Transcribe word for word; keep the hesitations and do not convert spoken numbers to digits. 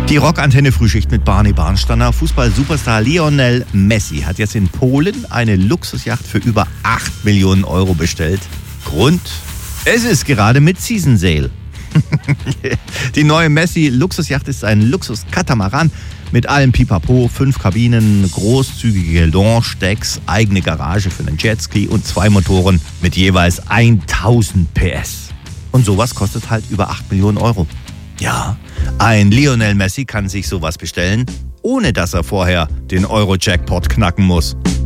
Die Rockantenne Frühschicht mit Barney Barnsteiner. Fußball-Superstar Lionel Messi hat jetzt in Polen eine Luxusjacht für über acht Millionen Euro bestellt. Grund? Es ist gerade Mid-Season Sale. Die neue Messi-Luxusjacht ist ein Luxus-Katamaran mit allem Pipapo, fünf Kabinen, großzügige Lounge-Decks, eigene Garage für einen Jetski und zwei Motoren mit jeweils tausend P S. Und sowas kostet halt über acht Millionen Euro. Ja, ein Lionel Messi kann sich sowas bestellen, ohne dass er vorher den Euro-Jackpot knacken muss.